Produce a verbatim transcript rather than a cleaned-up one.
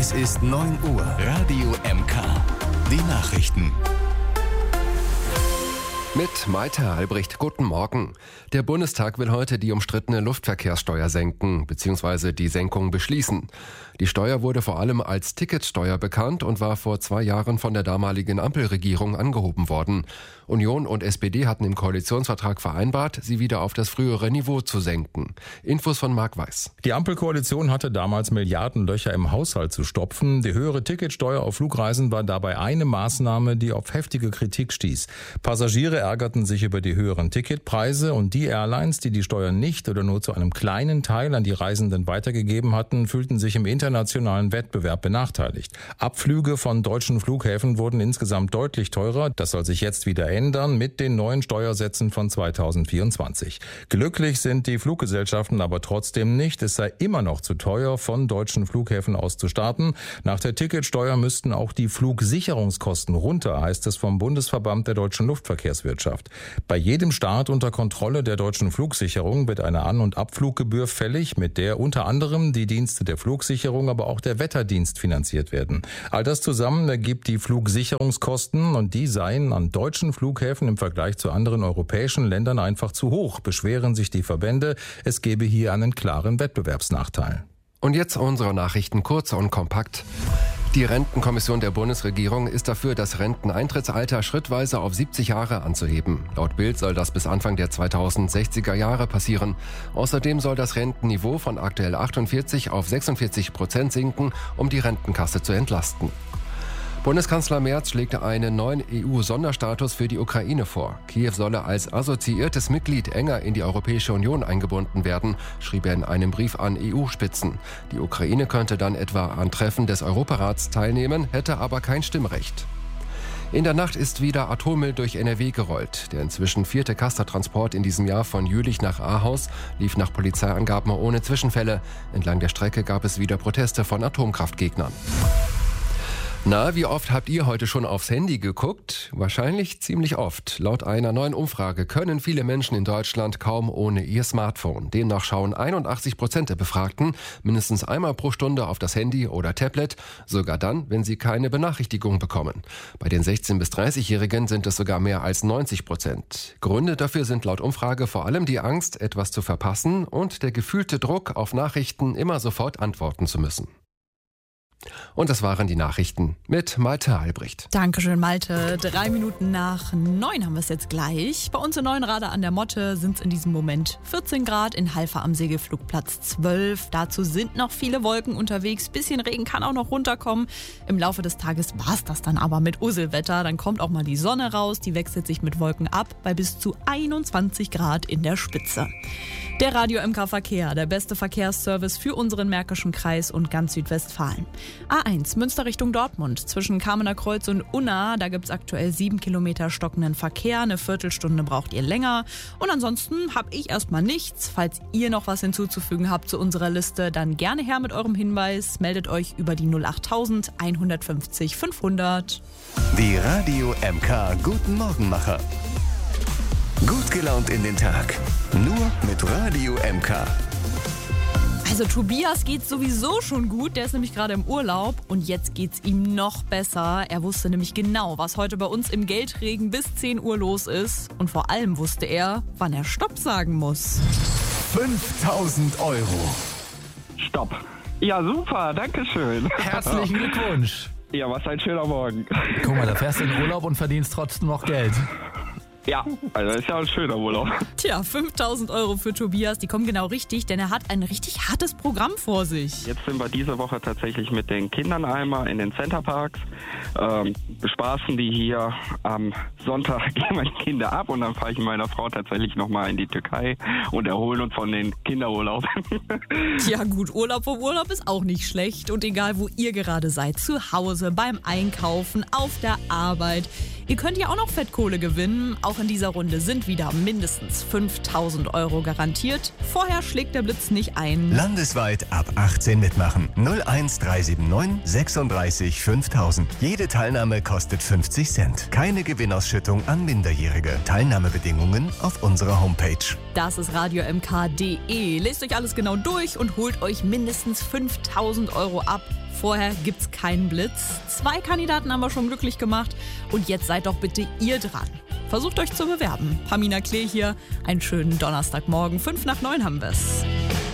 Es ist neun Uhr. Radio M K. Die Nachrichten. Mit Maite Albrecht, guten Morgen. Der Bundestag will heute die umstrittene Luftverkehrssteuer senken bzw. die Senkung beschließen. Die Steuer wurde vor allem als Ticketsteuer bekannt und war vor zwei Jahren von der damaligen Ampelregierung angehoben worden. Union und S P D hatten im Koalitionsvertrag vereinbart, sie wieder auf das frühere Niveau zu senken. Infos von Marc Weiß. Die Ampelkoalition hatte damals Milliardenlöcher im Haushalt zu stopfen. Die höhere Ticketsteuer auf Flugreisen war dabei eine Maßnahme, die auf heftige Kritik stieß. Passagiere ärgerten sich über die höheren Ticketpreise und die Airlines, die die Steuer nicht oder nur zu einem kleinen Teil an die Reisenden weitergegeben hatten, fühlten sich im internationalen Wettbewerb benachteiligt. Abflüge von deutschen Flughäfen wurden insgesamt deutlich teurer. Das soll sich jetzt wieder ändern mit den neuen Steuersätzen von zweitausendvierundzwanzig. Glücklich sind die Fluggesellschaften aber trotzdem nicht. Es sei immer noch zu teuer, von deutschen Flughäfen aus zu starten. Nach der Ticketsteuer müssten auch die Flugsicherungskosten runter, heißt es vom Bundesverband der deutschen Luftverkehrswirtschaft. Bei jedem Start unter Kontrolle der deutschen Flugsicherung wird eine An- und Abfluggebühr fällig, mit der unter anderem die Dienste der Flugsicherung, aber auch der Wetterdienst finanziert werden. All das zusammen ergibt die Flugsicherungskosten und die seien an deutschen Flughäfen im Vergleich zu anderen europäischen Ländern einfach zu hoch, beschweren sich die Verbände. Es gebe hier einen klaren Wettbewerbsnachteil. Und jetzt unsere Nachrichten kurz und kompakt. Die Rentenkommission der Bundesregierung ist dafür, das Renteneintrittsalter schrittweise auf siebzig Jahre anzuheben. Laut Bild soll das bis Anfang der zweitausendsechziger Jahre passieren. Außerdem soll das Rentenniveau von aktuell achtundvierzig auf sechsundvierzig Prozent sinken, um die Rentenkasse zu entlasten. Bundeskanzler Merz schlägt einen neuen E U-Sonderstatus für die Ukraine vor. Kiew solle als assoziiertes Mitglied enger in die Europäische Union eingebunden werden, schrieb er in einem Brief an E U-Spitzen. Die Ukraine könnte dann etwa an Treffen des Europarats teilnehmen, hätte aber kein Stimmrecht. In der Nacht ist wieder Atommüll durch N R W gerollt. Der inzwischen vierte Castor-Transport in diesem Jahr von Jülich nach Ahaus lief nach Polizeiangaben ohne Zwischenfälle. Entlang der Strecke gab es wieder Proteste von Atomkraftgegnern. Na, wie oft habt ihr heute schon aufs Handy geguckt? Wahrscheinlich ziemlich oft. Laut einer neuen Umfrage können viele Menschen in Deutschland kaum ohne ihr Smartphone. Demnach schauen einundachtzig Prozent der Befragten mindestens einmal pro Stunde auf das Handy oder Tablet, sogar dann, wenn sie keine Benachrichtigung bekommen. Bei den sechzehn- bis dreißigjährigen sind es sogar mehr als neunzig Prozent. Gründe dafür sind laut Umfrage vor allem die Angst, etwas zu verpassen und der gefühlte Druck, auf Nachrichten immer sofort antworten zu müssen. Und das waren die Nachrichten mit Maite Albrecht. Dankeschön, Malte. Drei Minuten nach neun haben wir es jetzt gleich. Bei uns in Neuenrade an der Motte sind es in diesem Moment vierzehn Grad, in Halver am Segelflugplatz zwölf. Dazu sind noch viele Wolken unterwegs. Bisschen Regen kann auch noch runterkommen. Im Laufe des Tages war es das dann aber mit Usselwetter. Dann kommt auch mal die Sonne raus. Die wechselt sich mit Wolken ab bei bis zu einundzwanzig Grad in der Spitze. Der Radio M K Verkehr, der beste Verkehrsservice für unseren Märkischen Kreis und ganz Südwestfalen. A eins, Münster Richtung Dortmund. Zwischen Kamener Kreuz und Unna, da gibt es aktuell sieben Kilometer stockenden Verkehr. Eine Viertelstunde braucht ihr länger. Und ansonsten habe ich erstmal nichts. Falls ihr noch was hinzuzufügen habt zu unserer Liste, dann gerne her mit eurem Hinweis. Meldet euch über die null achttausend hundertfünfzig fünfhundert. Die Radio M K Guten Morgenmacher. Gut gelaunt in den Tag. Nur mit Radio M K. Also Tobias geht's sowieso schon gut, der ist nämlich gerade im Urlaub und jetzt geht's ihm noch besser. Er wusste nämlich genau, was heute bei uns im Geldregen bis zehn Uhr los ist und vor allem wusste er, wann er Stopp sagen muss. fünftausend Euro. Stopp. Ja, super, danke schön. Herzlichen Glückwunsch. Ja, was ein schöner Morgen. Guck mal, da fährst du in Urlaub und verdienst trotzdem noch Geld. Ja, also das ist ja ein schöner Urlaub. Tja, fünftausend Euro für Tobias, die kommen genau richtig, denn er hat ein richtig hartes Programm vor sich. Jetzt sind wir diese Woche tatsächlich mit den Kindern einmal in den Centerparks. Ähm, bespaßen die hier am Sonntag, gehen meine Kinder ab und dann fahre ich mit meiner Frau tatsächlich nochmal in die Türkei und erholen uns von den Kinderurlaub. Tja gut, Urlaub vom Urlaub ist auch nicht schlecht und egal wo ihr gerade seid, zu Hause, beim Einkaufen, auf der Arbeit. Ihr könnt ja auch noch Fettkohle gewinnen. Auch in dieser Runde sind wieder mindestens fünftausend Euro garantiert. Vorher schlägt der Blitz nicht ein. Landesweit ab achtzehn mitmachen. null eins drei sieben neun sechsunddreißig fünftausend. Jede Teilnahme kostet fünfzig Cent. Keine Gewinnausschüttung an Minderjährige. Teilnahmebedingungen auf unserer Homepage. Das ist radio m k punkt d e. Lest euch alles genau durch und holt euch mindestens fünftausend Euro ab. Vorher gibt's keinen Blitz. Zwei Kandidaten haben wir schon glücklich gemacht. Und jetzt seid doch bitte ihr dran. Versucht euch zu bewerben. Pamina Klee hier. Einen schönen Donnerstagmorgen. Fünf nach neun haben wir's.